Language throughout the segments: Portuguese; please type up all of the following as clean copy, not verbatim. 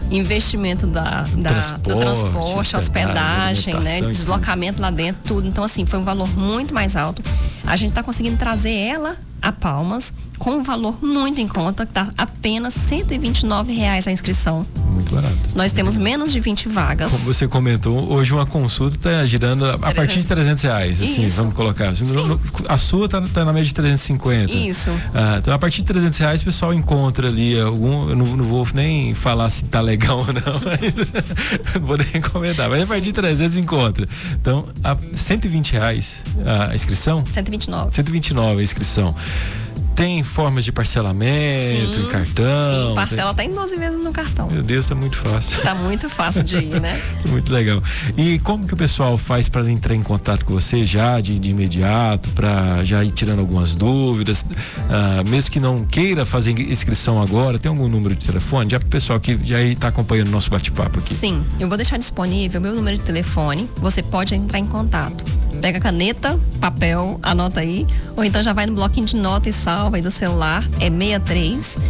investimento do transporte, hospedagem, né? Deslocamento lá dentro, tudo. Então, assim, foi um valor muito mais alto. A gente está conseguindo trazer ela a Palmas com um valor muito em conta, que tá apenas R$129 a inscrição. Muito barato. Nós temos menos de 20 vagas. Como você comentou, hoje uma consulta está girando a partir de R$300, assim, Isso. vamos colocar. A sua está na média de 350. Isso. Então, a partir de R$300, o pessoal encontra ali eu não vou nem falar se tá legal ou não, mas não vou nem comentar, mas a partir de 300 encontra. Então, R$120 a inscrição? 129 a inscrição. Tem formas de parcelamento, em cartão? Sim, parcela tá em 12 vezes no cartão. Meu Deus, tá muito fácil. Tá muito fácil de ir, né? Muito legal. E como que o pessoal faz para entrar em contato com você já de imediato, para já ir tirando algumas dúvidas? Mesmo que não queira fazer inscrição agora, tem algum número de telefone? Já para o pessoal que já está acompanhando o nosso bate-papo aqui. Sim, eu vou deixar disponível o meu número de telefone. Você pode entrar em contato. Pega caneta, papel, anota aí, ou então já vai no bloquinho de nota e salva aí do celular. É 63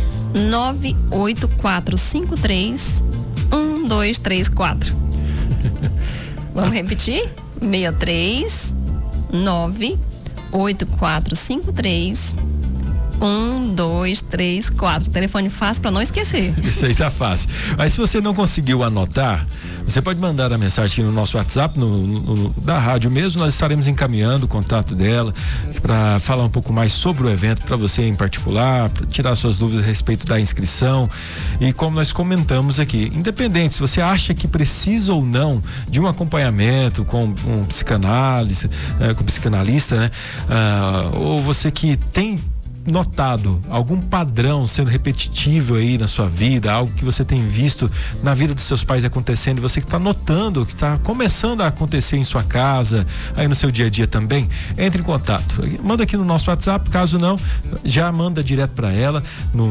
98453 1234. Vamos repetir? 63 98453 1234. Telefone fácil para não esquecer. Isso aí tá fácil. Mas se você não conseguiu anotar, você pode mandar a mensagem aqui no nosso WhatsApp, da rádio mesmo. Nós estaremos encaminhando o contato dela para falar um pouco mais sobre o evento para você em particular, para tirar suas dúvidas a respeito da inscrição. E como nós comentamos aqui, independente se você acha que precisa ou não de um acompanhamento com um psicanálise, com um psicanalista, né? Ou você que tem notado algum padrão sendo repetitivo aí na sua vida, algo que você tem visto na vida dos seus pais acontecendo e você que está notando, que está começando a acontecer em sua casa, aí no seu dia a dia também, entre em contato. Manda aqui no nosso WhatsApp, caso não, já manda direto para ela no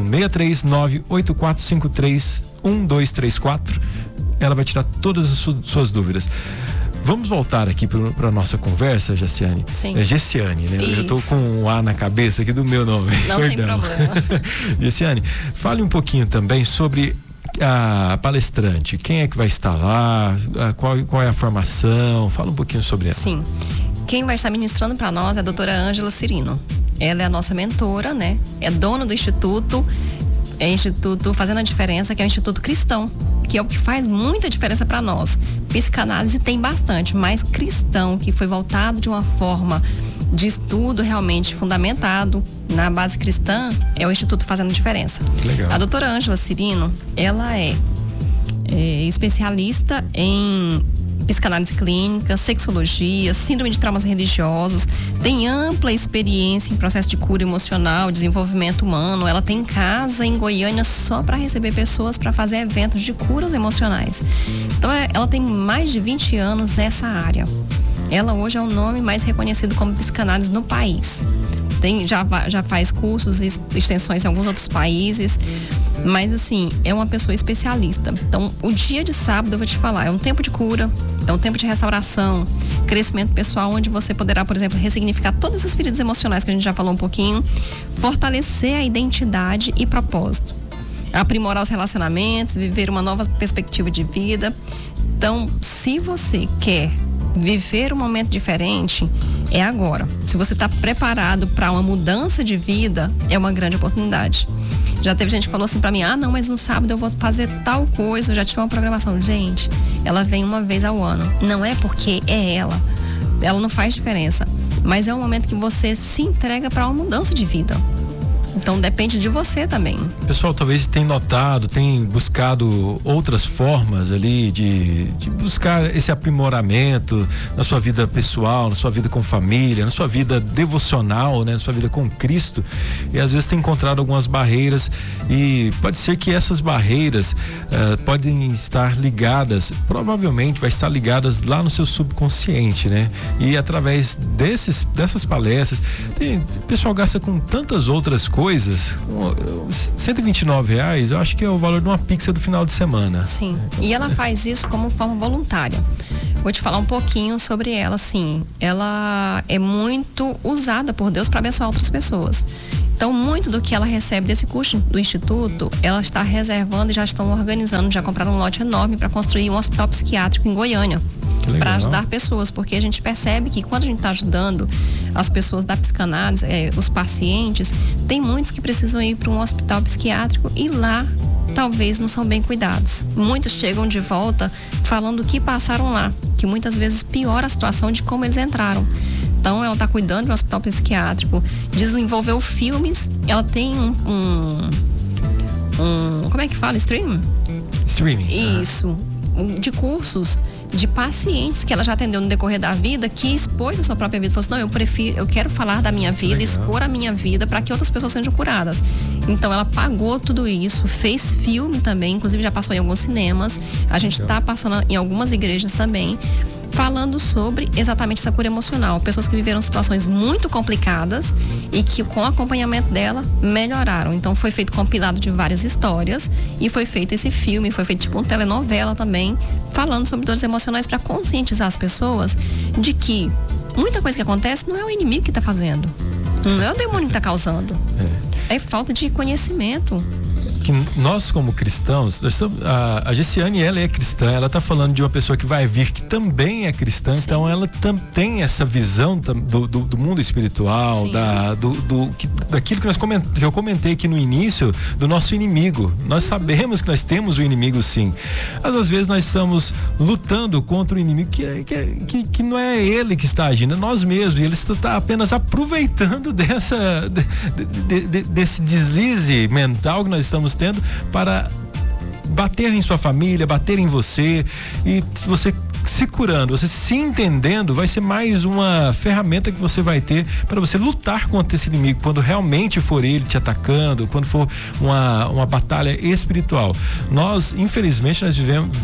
639-8453-1234. Ela vai tirar todas as suas dúvidas. Vamos voltar aqui para nossa conversa, Jaciane. Sim. Gessiane, né? Isso. Eu tô com um A na cabeça aqui do meu nome. Não tem problema. Gessiane, fale um pouquinho também sobre a palestrante. Quem é que vai estar lá? Qual é a formação? Fala um pouquinho sobre ela. Sim. Quem vai estar ministrando para nós é a doutora Ângela Cirino. Ela é a nossa mentora, né? É dona do Instituto Fazendo a Diferença, que é o Instituto Cristão, que é o que faz muita diferença para nós. Psicanálise tem bastante, mas cristão, que foi voltado de uma forma de estudo realmente fundamentado na base cristã, é o Instituto Fazendo a Diferença. Legal. A doutora Ângela Cirino, ela é especialista em psicanálise clínica, sexologia, síndrome de traumas religiosos, tem ampla experiência em processo de cura emocional, desenvolvimento humano. Ela tem casa em Goiânia só para receber pessoas para fazer eventos de curas emocionais. Então ela tem mais de 20 anos nessa área. Ela hoje é o nome mais reconhecido como psicanálise no país. Já faz cursos e extensões em alguns outros países, mas assim, é uma pessoa especialista. Então, o dia de sábado, eu vou te falar, é um tempo de cura, é um tempo de restauração, crescimento pessoal, onde você poderá, por exemplo, ressignificar todas as feridas emocionais que a gente já falou um pouquinho, fortalecer a identidade e propósito, aprimorar os relacionamentos, viver uma nova perspectiva de vida. Então, se você quer viver um momento diferente, é agora. Se você está preparado para uma mudança de vida, é uma grande oportunidade. Já teve gente que falou assim para mim: não, mas no sábado eu vou fazer tal coisa, eu já tive uma programação. Gente, ela vem uma vez ao ano. Não é porque é ela não faz diferença, mas é um momento que você se entrega para uma mudança de vida. Então depende de você também. Pessoal, talvez tenha notado, tem buscado outras formas ali de buscar esse aprimoramento na sua vida pessoal, na sua vida com família, na sua vida devocional, né? Na sua vida com Cristo, e às vezes tem encontrado algumas barreiras, e pode ser que essas barreiras podem estar ligadas, provavelmente vai estar ligadas lá no seu subconsciente, né? E através dessas palestras, o pessoal gasta com tantas outras coisas. R$129, eu acho que é o valor de uma pizza do final de semana. Sim, e ela faz isso como forma voluntária. Vou te falar um pouquinho sobre ela, sim. Ela é muito usada por Deus para abençoar outras pessoas. Então, muito do que ela recebe desse custo do Instituto, ela está reservando e já estão organizando, já compraram um lote enorme para construir um hospital psiquiátrico em Goiânia, para ajudar pessoas, porque a gente percebe que quando a gente está ajudando as pessoas da psicanálise, os pacientes, tem muitos que precisam ir para um hospital psiquiátrico e lá talvez não são bem cuidados. Muitos chegam de volta falando o que passaram lá, que muitas vezes piora a situação de como eles entraram. Então, ela está cuidando de um hospital psiquiátrico, desenvolveu filmes, ela tem como é que fala? Streaming? Isso. De cursos de pacientes que ela já atendeu no decorrer da vida, que expôs a sua própria vida. Falou assim, eu quero falar da minha vida, expor a minha vida para que outras pessoas sejam curadas. Então, ela pagou tudo isso, fez filme também, inclusive já passou em alguns cinemas. A gente está passando em algumas igrejas também, falando sobre exatamente essa cura emocional. Pessoas que viveram situações muito complicadas e que com o acompanhamento dela melhoraram. Então foi feito compilado de várias histórias e foi feito esse filme, foi feito tipo uma telenovela também, falando sobre dores emocionais para conscientizar as pessoas de que muita coisa que acontece não é o inimigo que está fazendo, não é o demônio que está causando, é falta de conhecimento. Que nós como cristãos, a Gessiane, ela é cristã, ela está falando de uma pessoa que vai vir que também é cristã. Sim. Então ela tem essa visão do mundo espiritual, daquilo que eu comentei aqui no início, do nosso inimigo. Nós sabemos que nós temos o inimigo, sim, mas às vezes nós estamos lutando contra o inimigo que não é ele que está agindo, é nós mesmos, e ele está apenas aproveitando desse deslize mental que nós estamos tendo para bater em sua família, bater em você, e você se curando, você se entendendo, vai ser mais uma ferramenta que você vai ter para você lutar contra esse inimigo, quando realmente for ele te atacando, quando for uma batalha espiritual. Nós, infelizmente, nós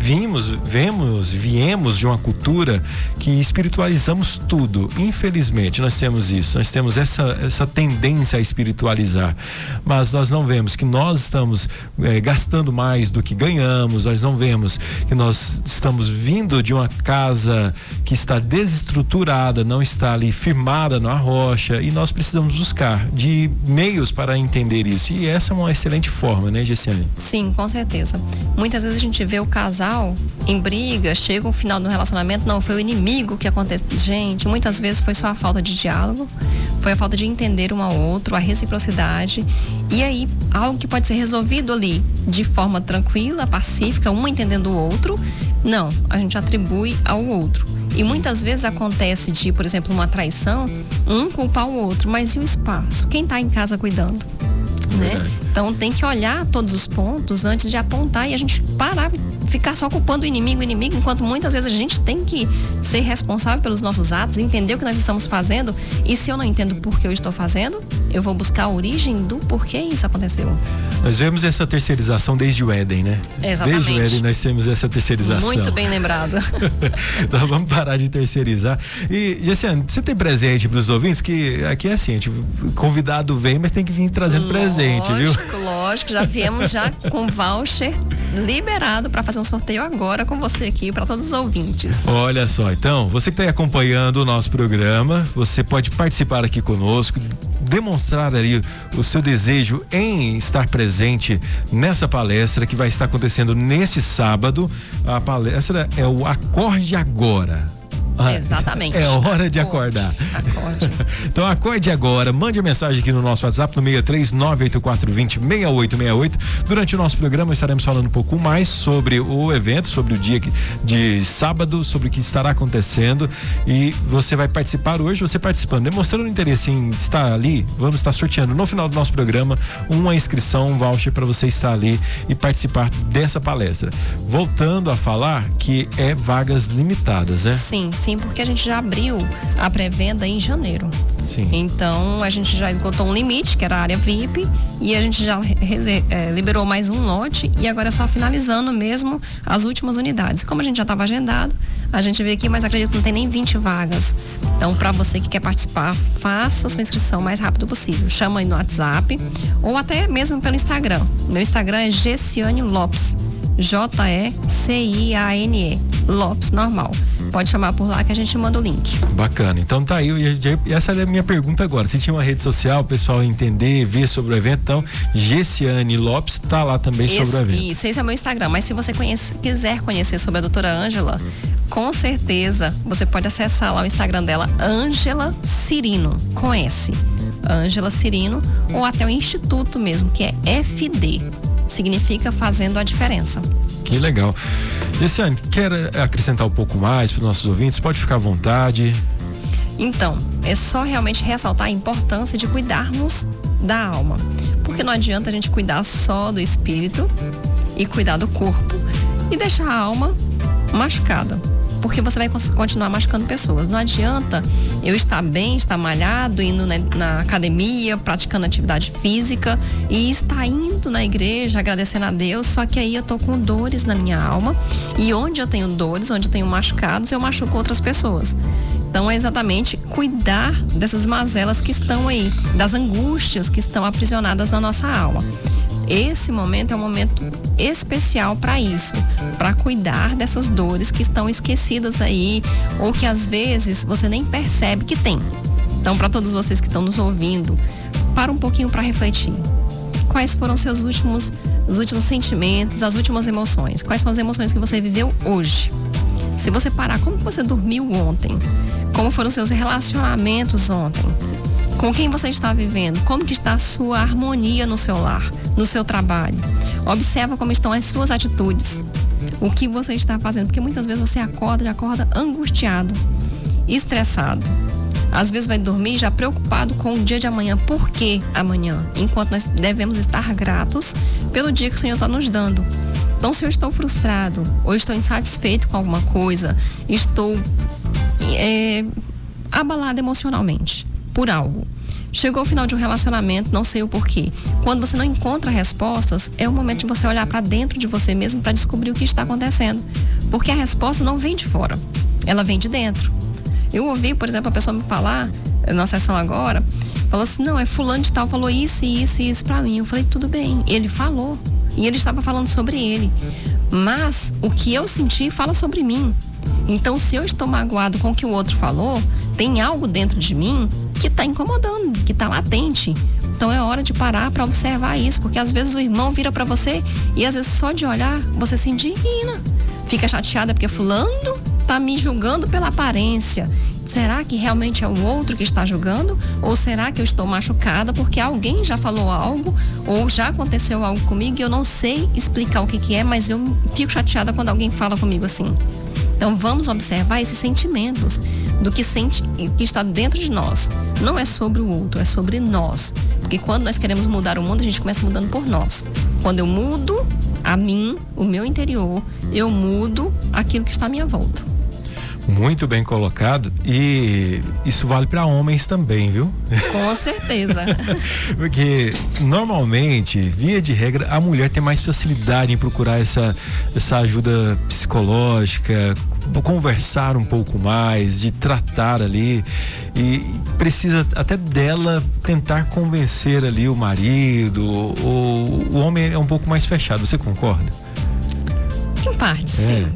viemos de uma cultura que espiritualizamos tudo. Infelizmente, nós temos isso, nós temos essa tendência a espiritualizar, mas nós não vemos que nós estamos gastando mais do que ganhamos, nós não vemos que nós estamos vindo de uma casa que está desestruturada, não está ali firmada na rocha, e nós precisamos buscar de meios para entender isso, e essa é uma excelente forma, né, Gessiane? Sim, com certeza. Muitas vezes a gente vê o casal em briga, chega o final do relacionamento, não, foi o inimigo que aconteceu. Gente, muitas vezes foi só a falta de diálogo, foi a falta de entender um ao outro, a reciprocidade, e aí algo que pode ser resolvido ali de forma tranquila, pacífica, um entendendo o outro. Não, a gente atribui ao outro. E muitas vezes acontece de, por exemplo, uma traição, um culpar o outro, mas e o espaço? Quem está em casa cuidando? Né? Então tem que olhar todos os pontos antes de apontar e a gente parar, ficar só culpando o inimigo, enquanto muitas vezes a gente tem que ser responsável pelos nossos atos, entender o que nós estamos fazendo, e se eu não entendo por que eu estou fazendo, eu vou buscar a origem do porquê isso aconteceu. Nós vemos essa terceirização desde o Éden, né? Exatamente. Desde o Éden nós temos essa terceirização. Muito bem lembrado. Então vamos parar de terceirizar. E, Gessiane, você tem presente para os ouvintes? Que aqui é assim, convidado vem, mas tem que vir trazendo presente, viu? Lógico, já viemos com voucher liberado para fazer um sorteio agora com você aqui, para todos os ouvintes. Olha só, então, você que está aí acompanhando o nosso programa, você pode participar aqui conosco, demonstrar ali o seu desejo em estar presente nessa palestra que vai estar acontecendo neste sábado. A palestra é o Acorde Agora. Exatamente. É hora de acordar. Acorde. Então acorde agora, mande a mensagem aqui no nosso WhatsApp no 63984206868. Durante o nosso programa estaremos falando um pouco mais sobre o evento, sobre o dia de sábado, sobre o que estará acontecendo, e você vai participar hoje, você participando, demonstrando interesse em estar ali. Vamos estar sorteando no final do nosso programa uma inscrição, um voucher para você estar ali e participar dessa palestra. Voltando a falar que é vagas limitadas, né? Sim, porque a gente já abriu a pré-venda em janeiro. Sim. Então a gente já esgotou um limite, que era a área VIP, e a gente já liberou mais um lote, e agora é só finalizando mesmo as últimas unidades. Como a gente já estava agendado, a gente veio aqui, mas acredito que não tem nem 20 vagas. Então, para você que quer participar, faça sua inscrição o mais rápido possível. Chama aí no WhatsApp ou até mesmo pelo Instagram. Meu Instagram é Gessiane Lopes, Jeciane Lopes, normal. Pode chamar por lá que a gente manda o link. Bacana. Então tá aí. Essa é a minha pergunta agora. Se tinha uma rede social, o pessoal entender, ver sobre o evento, então Gessiane Lopes tá lá também sobre o evento. Isso, esse é o meu Instagram. Mas se você quiser conhecer sobre a doutora Ângela, com certeza você pode acessar lá o Instagram dela, Ângela Cirino, com S. Ângela Cirino, ou até o instituto mesmo, que é FD. Significa Fazendo a Diferença. Que legal. Gessiane, quer acrescentar um pouco mais para os nossos ouvintes? Pode ficar à vontade. Então, é só realmente ressaltar a importância de cuidarmos da alma. Porque não adianta a gente cuidar só do espírito e cuidar do corpo e deixar a alma machucada. Porque você vai continuar machucando pessoas. Não adianta eu estar bem, estar malhado, indo na academia, praticando atividade física e estar indo na igreja, agradecendo a Deus, só que aí eu tô com dores na minha alma e onde eu tenho dores, onde eu tenho machucados, eu machuco outras pessoas. Então é exatamente cuidar dessas mazelas que estão aí, das angústias que estão aprisionadas na nossa alma. Esse momento é um momento especial para isso, para cuidar dessas dores que estão esquecidas aí ou que às vezes você nem percebe que tem. Então, para todos vocês que estão nos ouvindo, para um pouquinho para refletir. Quais foram os últimos sentimentos, as últimas emoções? Quais são as emoções que você viveu hoje? Se você parar, como você dormiu ontem? Como foram os seus relacionamentos ontem? Com quem você está vivendo? Como que está a sua harmonia no seu lar, no seu trabalho? Observa como estão as suas atitudes. O que você está fazendo? Porque muitas vezes você acorda angustiado, estressado. Às vezes vai dormir já preocupado com o dia de amanhã. Por que amanhã? Enquanto nós devemos estar gratos pelo dia que o Senhor está nos dando. Então, se eu estou frustrado ou estou insatisfeito com alguma coisa, estou abalado emocionalmente por algo. Chegou ao final de um relacionamento, não sei o porquê. Quando você não encontra respostas, é o momento de você olhar para dentro de você mesmo para descobrir o que está acontecendo. Porque a resposta não vem de fora, ela vem de dentro. Eu ouvi, por exemplo, a pessoa me falar, na sessão agora, falou assim, não, é fulano de tal, falou isso e isso e isso pra mim. Eu falei, tudo bem, ele falou. E ele estava falando sobre ele. Mas o que eu senti fala sobre mim. Então, se eu estou magoado com o que o outro falou, tem algo dentro de mim que está incomodando, que está latente. Então, é hora de parar para observar isso, porque às vezes o irmão vira para você e às vezes só de olhar você se indigna. Fica chateada porque fulano está me julgando pela aparência. Será que realmente é o outro que está julgando? Ou será que eu estou machucada porque alguém já falou algo ou já aconteceu algo comigo e eu não sei explicar o que é, mas eu fico chateada quando alguém fala comigo assim. Então vamos observar esses sentimentos do que está dentro de nós. Não é sobre o outro, é sobre nós. Porque quando nós queremos mudar o mundo, a gente começa mudando por nós. Quando eu mudo a mim, o meu interior, eu mudo aquilo que está à minha volta. Muito bem colocado, e isso vale para homens também, viu? Com certeza. Porque normalmente, via de regra, a mulher tem mais facilidade em procurar essa ajuda psicológica, conversar um pouco mais, de tratar ali, e precisa até dela tentar convencer ali o marido. O homem é um pouco mais fechado, você concorda? Em parte, sim.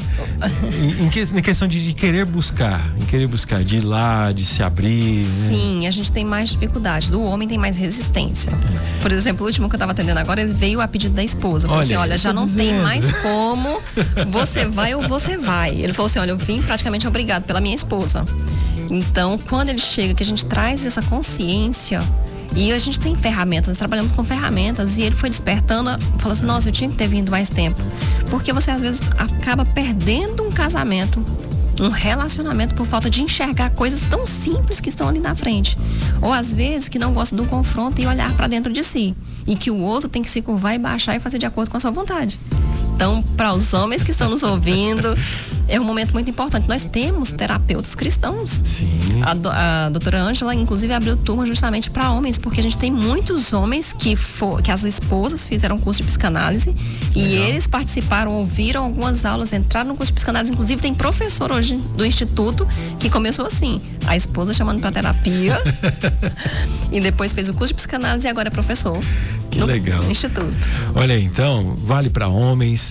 Em questão de querer buscar, de ir lá, de se abrir. Sim, né? A gente tem mais dificuldades. O homem tem mais resistência. Por exemplo, o último que eu estava atendendo agora, ele veio a pedido da esposa. Falou assim, olha, já não tem mais como, você vai ou você vai. Ele falou assim, olha, eu vim praticamente obrigado pela minha esposa. Então, quando ele chega, que a gente traz essa consciência, e a gente tem ferramentas, nós trabalhamos com ferramentas, e ele foi despertando, falou assim, nossa, eu tinha que ter vindo mais tempo. Porque você às vezes acaba perdendo um casamento, um relacionamento por falta de enxergar coisas tão simples que estão ali na frente. Ou às vezes que não gosta do confronto e olhar para dentro de si. E que o outro tem que se curvar e baixar e fazer de acordo com a sua vontade. Então, para os homens que estão nos ouvindo, é um momento muito importante. Nós temos terapeutas cristãos. Sim. A doutora Ângela, inclusive, abriu turma justamente para homens, porque a gente tem muitos homens que as esposas fizeram curso de psicanálise. Legal. E eles participaram, ouviram algumas aulas, entraram no curso de psicanálise. Inclusive, tem professor hoje do instituto que começou assim, a esposa chamando para terapia e depois fez o curso de psicanálise e agora é professor. Que legal. Instituto. Olha aí, então, vale para homens,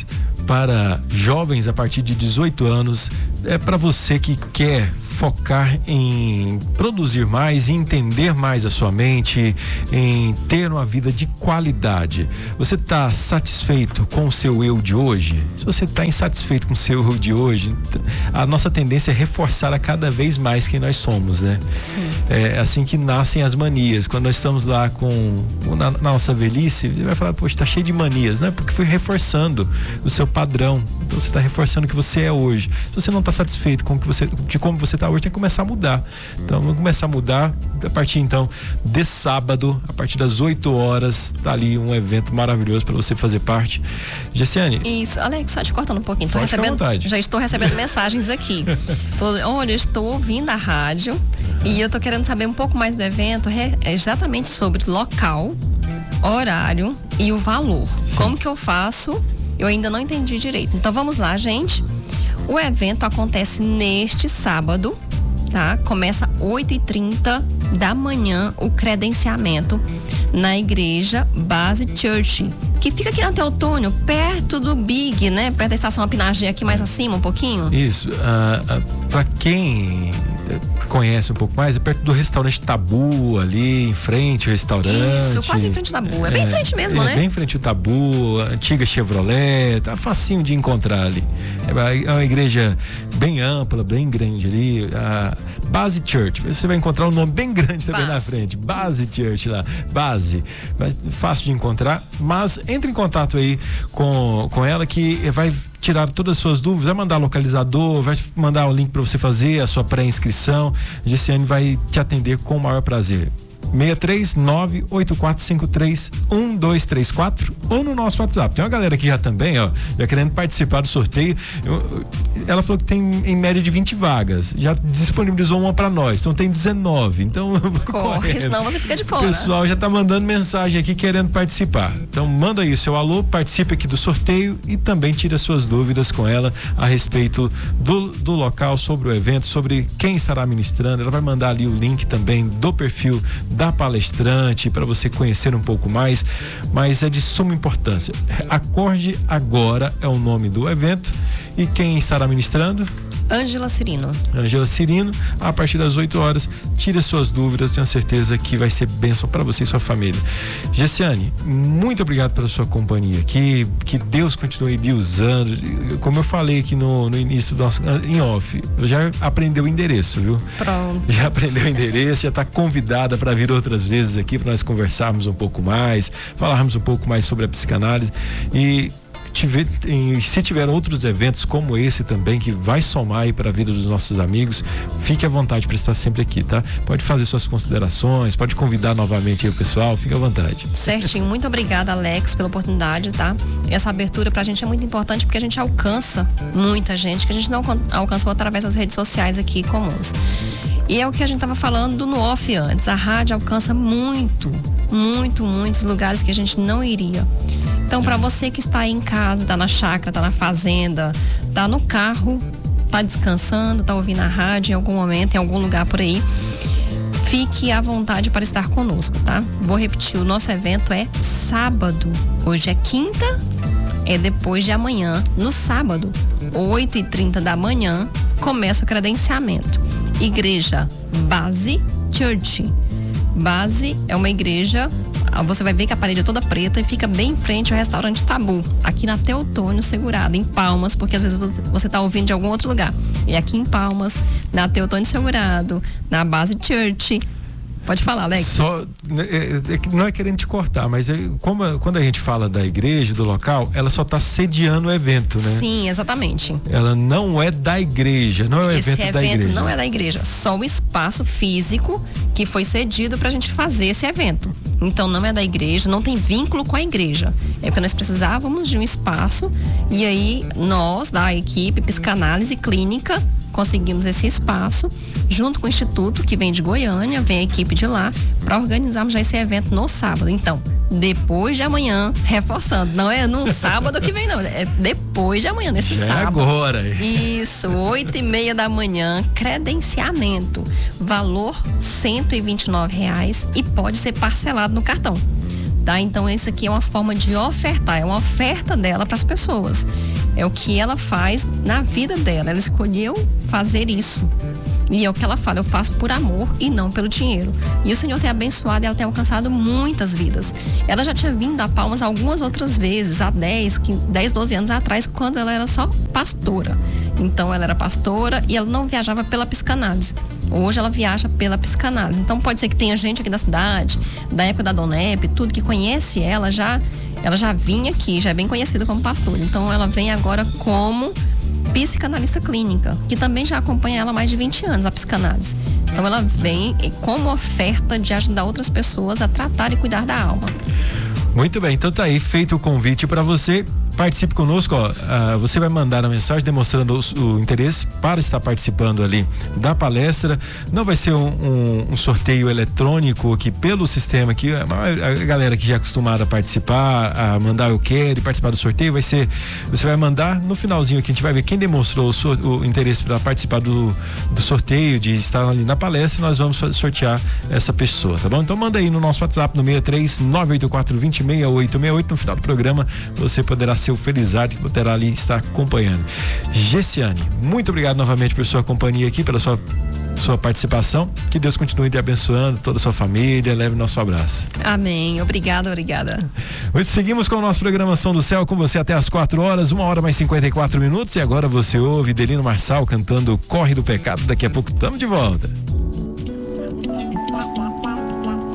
para jovens a partir de 18 anos. É para você que quer focar em produzir mais, em entender mais a sua mente, em ter uma vida de qualidade. Você está satisfeito com o seu eu de hoje? Se você está insatisfeito com o seu eu de hoje, a nossa tendência é reforçar a cada vez mais quem nós somos, né? Sim. É assim que nascem as manias. Quando nós estamos lá na nossa velhice, você vai falar, poxa, está cheio de manias, né? Porque foi reforçando o seu padrão. Então você está reforçando o que você é hoje. Se você não está satisfeito com de como você está hoje, tem que começar a mudar. Então vamos começar a mudar a partir então de sábado, a partir das 8 horas, tá ali um evento maravilhoso para você fazer parte. Gessiane. Isso, Alex, só te cortando um pouquinho, já estou recebendo mensagens aqui. Olha, eu estou ouvindo a rádio e eu tô querendo saber um pouco mais do evento, exatamente sobre local, horário e o valor. Sim. Como que eu faço? Eu ainda não entendi direito. Então vamos lá, gente. O evento acontece neste sábado, tá? Começa 8h30 da manhã o credenciamento na igreja Base Church, que fica aqui na Teotônio, perto do Big, né? Perto da estação Apinagé, aqui mais acima um pouquinho. Isso. Para quem conhece um pouco mais, é perto do restaurante Tabu, ali em frente ao restaurante. Isso, quase em frente ao Tabu. É bem em frente mesmo, né? Bem em frente ao Tabu, a antiga Chevrolet, tá facinho de encontrar ali. É uma igreja bem ampla, bem grande ali, a Base Church. Você vai encontrar um nome bem grande também na frente. Base Church lá, Base. Fácil de encontrar, mas entre em contato aí com ela que vai tirar todas as suas dúvidas, vai mandar localizador, vai mandar o link para você fazer a sua pré-inscrição. A Gessiane vai te atender com o maior prazer. 639-8453-1234 ou no nosso WhatsApp. Tem uma galera aqui já também, ó, já querendo participar do sorteio. Ela falou que tem em média de 20 vagas. Já disponibilizou uma para nós, então tem 19. Então corre, senão você fica de fora. O pessoal já tá mandando mensagem aqui querendo participar. Então manda aí o seu alô, participe aqui do sorteio e também tira suas dúvidas com ela a respeito do local, sobre o evento, sobre quem estará ministrando. Ela vai mandar ali o link também do perfil da palestrante para você conhecer um pouco mais, mas é de suma importância. Acorde Agora é o nome do evento e quem estará ministrando? Ângela Cirino. Ângela Cirino, a partir das 8 horas, tire suas dúvidas, tenho certeza que vai ser bênção para você e sua família. Gessiane, muito obrigado pela sua companhia aqui, que Deus continue lhe usando. Como eu falei aqui no início do nosso em off, já aprendeu o endereço, viu? Pronto. Já aprendeu o endereço, já está convidada para vir outras vezes aqui para nós conversarmos um pouco mais, falarmos um pouco mais sobre a psicanálise e se tiver outros eventos como esse também, que vai somar aí para a vida dos nossos amigos, fique à vontade para estar sempre aqui, tá? Pode fazer suas considerações, pode convidar novamente aí o pessoal, fique à vontade. Certinho, muito obrigada, Alex, pela oportunidade, tá? Essa abertura pra gente é muito importante porque a gente alcança muita gente que a gente não alcançou através das redes sociais aqui comuns. E é o que a gente estava falando no off antes. A rádio alcança muitos lugares que a gente não iria. Então, para você que está aí em casa, está na chácara, está na fazenda, está no carro, está descansando, está ouvindo a rádio em algum momento, em algum lugar por aí, fique à vontade para estar conosco, tá? Vou repetir, o nosso evento é sábado. Hoje é quinta, é depois de amanhã, no sábado, 8h30 da manhã, começa o credenciamento. Igreja Base Church. Base é uma igreja, você vai ver que a parede é toda preta e fica bem em frente ao restaurante Tabu, aqui na Teotônio Segurado, em Palmas, porque às vezes você está ouvindo de algum outro lugar. E aqui em Palmas, na Teotônio Segurado, na Base Church. Pode falar, Alex. Não é querendo te cortar, mas quando a gente fala da igreja, do local, ela só está sediando o evento, né? Sim, exatamente. Ela não é da igreja, não é o evento da igreja. Esse evento não é da igreja, só o espaço físico que foi cedido para a gente fazer esse evento. Então não é da igreja, não tem vínculo com a igreja. É porque nós precisávamos de um espaço e aí nós, da equipe Psicanálise Clínica, conseguimos esse espaço junto com o Instituto, que vem de Goiânia, vem a equipe de lá, para organizarmos já esse evento no sábado. Então, depois de amanhã, reforçando, não é no sábado que vem não, é depois de amanhã, nesse sábado. Agora. Isso, 8h30 da manhã, credenciamento, valor R$129 e pode ser parcelado no cartão. Tá? Então, isso aqui é uma forma de ofertar, é uma oferta dela para as pessoas. É o que ela faz na vida dela. Ela escolheu fazer isso. E é o que ela fala, eu faço por amor e não pelo dinheiro. E o Senhor tem abençoado e ela tem alcançado muitas vidas. Ela já tinha vindo a Palmas algumas outras vezes, há 10, 12 anos atrás, quando ela era só pastora. Então ela era pastora e ela não viajava pela psicanálise. Hoje ela viaja pela psicanálise. Então pode ser que tenha gente aqui da cidade, da época da Dona Epe, tudo que conhece ela já vinha aqui, já é bem conhecida como pastora. Então ela vem agora como psicanalista clínica, que também já acompanha ela há mais de 20 anos, a psicanálise. Então ela vem como oferta de ajudar outras pessoas a tratar e cuidar da alma. Muito bem, então tá aí feito o convite para você. Participe conosco, ó. Você vai mandar a mensagem demonstrando o interesse para estar participando ali da palestra. Não vai ser um sorteio eletrônico que pelo sistema que a galera que já é acostumada a participar, a mandar eu quero e participar do sorteio, você vai mandar no finalzinho aqui, a gente vai ver quem demonstrou o interesse para participar do sorteio, de estar ali na palestra, e nós vamos sortear essa pessoa, tá bom? Então manda aí no nosso WhatsApp no 63-984-206868. No final do programa você poderá ser o felizardo que poderá ali estar acompanhando. Gessiane, muito obrigado novamente por sua companhia aqui, pela sua participação. Que Deus continue te abençoando, toda a sua família. Leve nosso abraço. Amém. Obrigada. Seguimos com a nossa programação do céu com você até às 4 horas, 1 hora mais 54 minutos. E agora você ouve Delino Marçal cantando Corre do Pecado. Daqui a pouco estamos de volta.